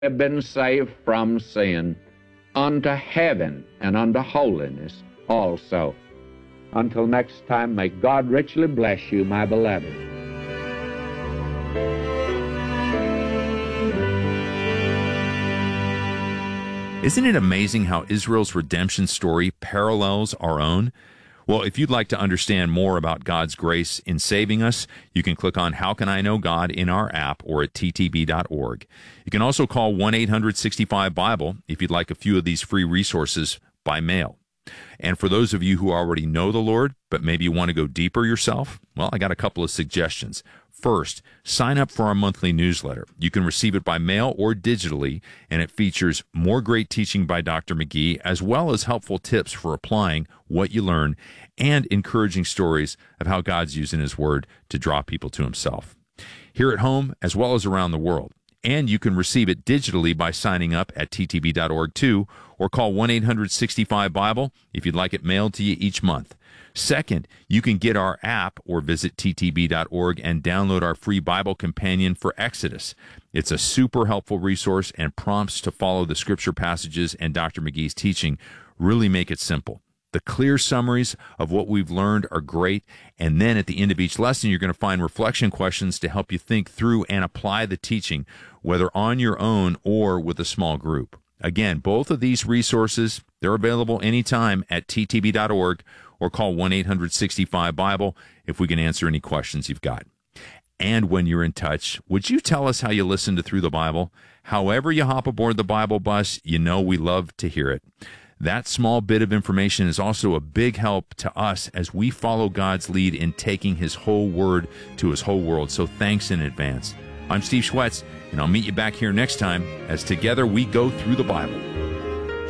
have been saved from sin unto heaven and unto holiness also. Until next time, may God richly bless you, my beloved. Isn't it amazing how Israel's redemption story parallels our own? Well, if you'd like to understand more about God's grace in saving us, you can click on How Can I Know God in our app or at ttb.org. You can also call 1-800-65-BIBLE if you'd like a few of these free resources by mail. And for those of you who already know the Lord, but maybe you want to go deeper yourself, well, I got a couple of suggestions. First, sign up for our monthly newsletter. You can receive it by mail or digitally, and it features more great teaching by Dr. McGee, as well as helpful tips for applying what you learn and encouraging stories of how God's using His Word to draw people to Himself, here at home as well as around the world. And you can receive it digitally by signing up at ttb.org too, or call 1-800-65-BIBLE if you'd like it mailed to you each month. Second, you can get our app or visit ttb.org and download our free Bible Companion for Exodus. It's a super helpful resource, and prompts to follow the scripture passages and Dr. McGee's teaching really make it simple. The clear summaries of what we've learned are great, and then at the end of each lesson, you're going to find reflection questions to help you think through and apply the teaching, whether on your own or with a small group. Again, both of these resources, they're available anytime at ttb.org, or call 1-800-65-BIBLE if we can answer any questions you've got. And when you're in touch, would you tell us how you listen to Through the Bible? However you hop aboard the Bible bus, you know we love to hear it. That small bit of information is also a big help to us as we follow God's lead in taking His whole Word to His whole world. So thanks in advance. I'm Steve Schwetz, and I'll meet you back here next time as together we go through the Bible.